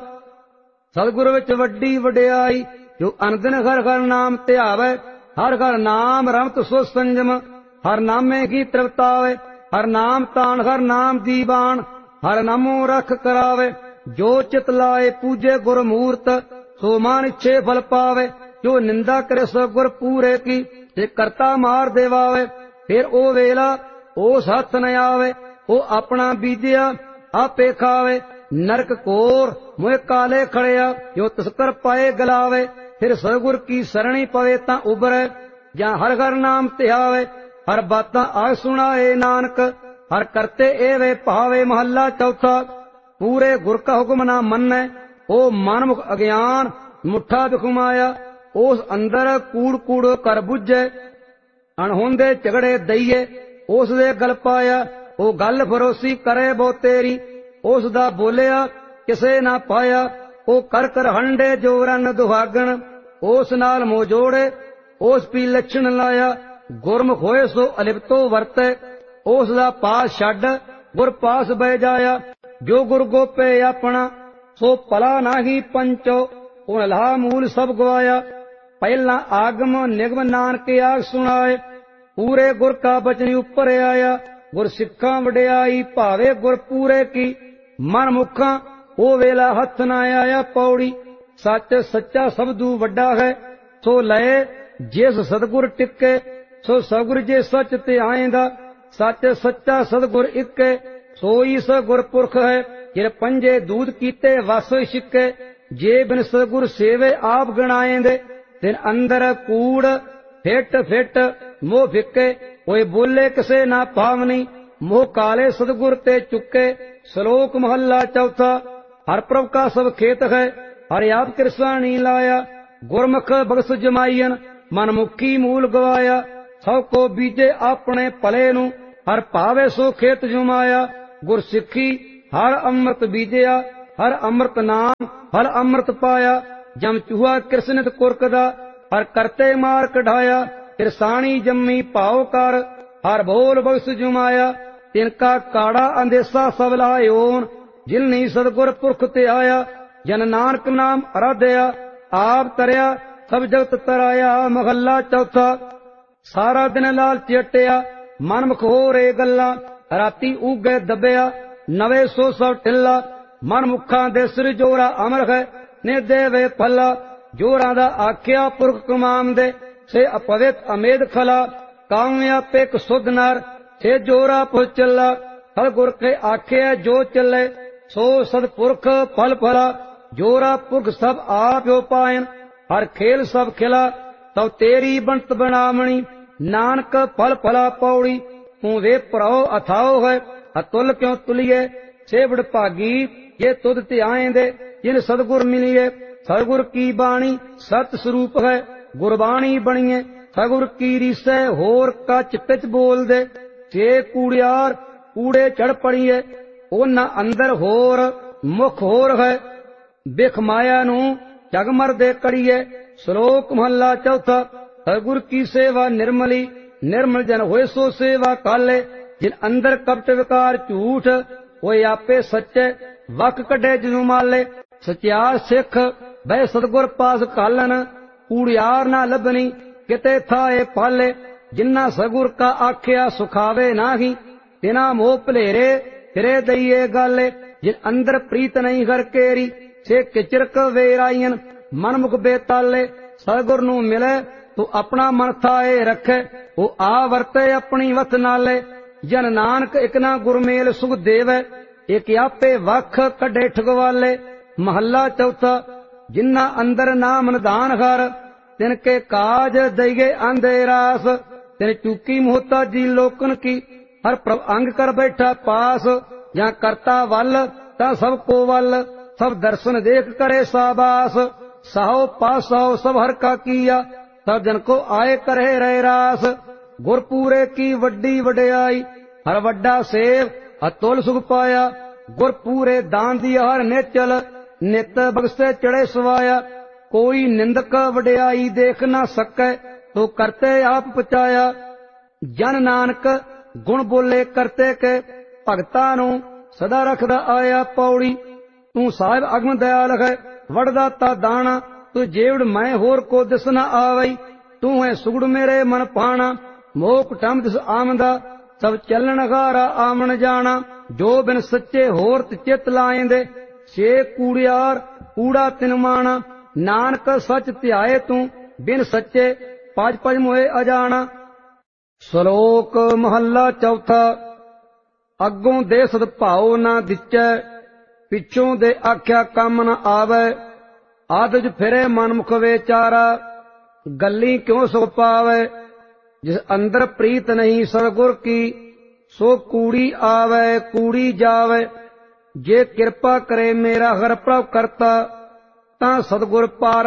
ਸਤਿਗੁਰ ਵਿੱਚ ਵੱਡੀ ਵਡਿਆਈ, ਜੋ ਅਨਦਿਨ ਘਰ ਘਰ ਨਾਮ ਧਿਆਵੇ। ਹਰ ਘਰ ਨਾਮ ਰਮਤ ਸੋ ਸੰਜਮ, ਹਰ ਨਾਮੇ ਕੀ ਤ੍ਰਿਪਤਾਵੇ। ਹਰ ਨਾਮ ਤਾਣ ਹਰ ਨਾਮ ਦੀਵਾਨ, ਹਰ ਨਾਮੋ ਰਖ ਕਰਾਵੇ। ਜੋ ਚਿਤ ਲਾਏ ਪੂਜੇ ਗੁਰ ਮੂਰਤ, ਸੋ ਮਾਨ ਇੱਛੇ ਫਲ ਪਾਵੇ। ਜੋ ਨਿੰਦਾ ਕਰੇ ਸੋ ਗੁਰ ਪੂਰੇ ਕੀ, ਤੇ ਕਰਤਾ ਮਾਰ ਦੇਵਾਵੇ। ਫਿਰ ਉਹ ਵੇਲਾ ਉਸ ਹੱਥ ਨ ਆਵੇ, ਉਹ ਆਪਣਾ ਬੀਜਿਆ ਆਪੇ ਖਾਵੇ। ਨਰਕ ਕੋਰ ਮੋਹ ਕਾਲੇ ਖੜਿਆ, ਜੋ ਤਸਕਰ ਪਾਏ ਗਲਾਵੇ। ਫਿਰ ਸਤਿਗੁਰ ਕੀ ਸਰਣੀ ਪਵੇ ਤਾਂ ਉਬਰੈ, ਜਾਂ ਹਰ ਘਰ ਨਾਮ ਧਿਆਵੇ। ਹਰ ਬਾਤਾਂ ਆਇ ਸੁਣਾਏ ਨਾਨਕ, ਹਰ ਕਰਤੇ ਇਹ ਵੇ ਭਾਵੇ। ਮਹੱਲਾ ਚੌਥਾ। ਪੂਰੇ ਗੁਰ ਕਾ ਹੁਕਮ ਨਾ ਮੰਨੈ, ਉਹ ਮਨਮੁਖ ਅਗਿਆਨ ਮੁੱਠਾ ਦੁਖਮਾਇਆ। ਉਸ ਅੰਦਰ ਕੂੜ ਕੂੜ ਕਰ ਬੁੱਝੈ, ਅਣਹੋਂਦੇ ਝਗੜੇ ਦਈਏ ਉਸ ਦੇ ਗਲ ਪਾਇਆ। ਉਹ ਗੱਲ ਫਰੋਸੀ ਕਰੇ ਬੋ ਤੇਰੀ, ਉਸ ਦਾ ਬੋਲਿਆ ਕਿਸੇ ਨਾ ਪਾਇਆ। ਉਹ ਕਰ ਕਰ ਹੰਡੇ ਜੋ ਰਨ ਦੁਹਾਗਣ, ਉਸ ਨਾਲ ਮੋਹ ਜੋੜੇ ਉਸ ਪੀ ਲੱਛਣ ਲਾਇਆ। ਗੁਰਮੁਖ ਹੋਏ ਸੋ ਅਲਿਪਤੋ ਵਰਤੈ, ਉਸ ਦਾ ਪਾਸ ਛੱਡ ਗੁਰ ਪਾਸ ਬਹਿ ਜਾਇਆ। ਜੋ ਗੁਰ ਗੋਪੇ ਆਪਣਾ, ਸੋ ਭਲਾ ਨਾਹੀ ਪੰਚੋ। ਉਹ ਲਾ ਮੂਲ ਸਭ ਗਵਾਇਆ, ਪਹਿਲਾਂ ਆਗਮ ਨਿਗਮ ਨਾਨਕ ਆਗ ਸੁਣਾਏ। ਪੂਰੇ ਗੁਰ ਕਾ ਬਚਨ ਉੱਪਰ ਆਇਆ, ਗੁਰ ਸਿੱਖਾਂ ਵਡਿਆਈ ਭਾਵੇ ਗੁਰ ਪੂਰੇ ਕੀ। ਮਨ ਮੁਖਾਂ ਉਹ ਵੇਲਾ ਹੱਥ ਨਾ ਆਇਆ। ਪੌੜੀ। ਸੱਚ ਸੱਚਾ ਸਬਦੂ ਵੱਡਾ ਹੈ, ਸੋ ਲਏ ਜਿਸ ਸਤਿਗੁਰ ਟਿੱਕੇ। ਸੋ ਸਤਿਗੁਰ ਜੇ ਸੱਚ ਤੇ ਆਏਂਦਾ, ਸੱਚ ਸੱਚਾ ਸਤਿਗੁਰ ਇੱਕੇ। ਸੋਈ ਸ ਗੁਰਪੁਰਖ ਹੈ, ਜਿਨ ਪੰਜੇ ਦੂਤ ਕੀਤੇ ਵਸ ਛਿੱਕੇ। ਜੇ ਬਿਨ ਸਤਿਗੁਰ ਸੇਵੇ ਆਪ ਗਣਾਏਂਦੇ, ਤਿਨ ਅੰਦਰ ਕੂੜ ਫਿੱਟ ਫਿੱਟ ਮੋਹ ਫਿੱਕੇ। ਕੋਈ ਬੋਲੇ ਕਿਸੇ ਨਾ ਪਾਵਨੀ, ਮੋਹ ਕਾਲੇ ਸਤਿਗੁਰ ਤੇ ਚੁੱਕੇ। ਸ਼ਲੋਕ ਮਹੱਲਾ ਚੌਥਾ। ਹਰ ਪ੍ਰਭ ਕਾ ਸਭ ਖੇਤ ਹੈ, ਹਰਿ ਆਪ ਕਿਰਸਾ ਨੀ ਲਾਇਆ। ਗੁਰਮੁਖ ਬਖਸ਼ ਜਮਾਈਨ, ਮਨਮੁਖੀ ਮੂਲ ਗਵਾਇਆ। ਸਭ ਕੋ ਬੀਜੇ ਆਪਣੇ ਭਲੇ ਨੂੰ, ਹਰ ਭਾਵੇ ਸੋ ਖੇਤ ਜਮਾਇਆ। ਗੁਰ ਸਿੱਖੀ हर अमृत बीजया, हर अमृत नाम, हर अमृत पाया। जम चूहा कृष्णित कुरकदा, हर करते मार कढ़ाया। फिर साणी जम्मी भाव कर, हर बोल बख्श जुमाया। तिनका काड़ा अंदेसा सब लायोन, जिलनी सतगुर पुरख ते आया। जन नानक नाम आराध्या, आप तरया सब जगत तराया। महला चौथा। सारा दिन लाल चेटिया, मन मुख हो रे गल्ला। राती उगे दबिया, नवे सो सब टिल्ला। मन मुखा दे सिर जोरा अमर है, ने देवे फला। जोरा दा आख्या पुरख कमाम दे, से अपवित अमेद खला। कामया पेक सुध नर, से जोरा पुर चला। हर गुर के आख्या जो चले, सो सदपुरख फल फला। जोरा पुरख सब आप हो पायन, हर खेल सब खिला। तब तेरी बनत बनावणी, नानक फल फला पौड़ी। तू वे पराओ अथाओ है, अतुल क्यों तुलिए। सेवड़ भागी ये तुद ध्याएं दे, जिन सदगुर मिलिए। सदगुर की बाणी सत स्वरूप है, गुरबाणी बणिए। सदगुर की रीसै होर कच पिच बोल दे। जे कूड़ियार कूड़े चढ़ पड़िए, ओना अंदर होर मुख होर है। बिख माया नू जगमर दे कड़िए। श्लोक महला चौथा। सदगुर की सेवा निर्मली, निर्मल जन होए सो सेवा काले। जिन अंदर कपट विकार झूठ, होए आपे सच्चे वक कढे जिनु माले। सचियार सिख बह सतगुर पास कालन, कूड़ियार ना लभनी किते थाए पाले। जिन्ना सगुर का आख्या सुखावे नाही, तिना मोह भलेरे फिरे दईए गाले। जिन अंदर प्रीत नहीं घर केरी, से किचरक वेरायन मन मुख बेताले। सतगुर नू मिले तू अपना मन थाए रखे, वो आ वरते अपनी वत नाले। जन नानक इक ना गुरमेल सुख देवे, एक आपे वख कढे ठगवाले। महला चौथा। जिन्ना अंदर नाम निधान हर, तिनके काज दईगे आंधे रास। तिन चूकी मोहता जी लोकन की, हर प्रभ अंग कर बैठा पास। जहाँ करता वल ता सबको वल, सब दर्शन देख करे साबास। साहो पासाओ सब हर का किया, सब जन को आए करे रहे रास। गुरपूरे की वड्डी वड्याई, हर वड्डा सेव अतुल सुख पाया। गुरपूरे दान दिया हर नेचल, नित बगसे चढ़े सवाया। कोई निंदक वड्याई देख ना सके, तो करते आप पचाया। जन नानक गुण बोले करते के, भगता नू सदा रखदा आया पौड़ी। तू साहिब अगम दयाल है, वड़दा ता दाना। तू जेवड़ मैं होर को दिस न आवई, तू है सुगड़ मेरे मन पाना। मोह कुटम दिस आमदा, सब चलन गारा आमन जाना। जो बिन सच्चे होर चित लाएंदे, से कूड़ियार कूड़ा तिन माना। नानक सच ध्याए तू बिन सच्चे, पज पज मोए अजाना। श्लोक महला चौथा। अगों दे सद भाव ना दिचै, पिछों दे आख्या काम न आवे। आदज फिरे मन मुख वेचारा, गली क्यों सुख पावे। जिस अंदर प्रीत नहीं सतगुर की, सो कूड़ी आवे कूड़ी जावे। जे कृपा करे मेरा हर प्रभ करता, तां सतगुर पार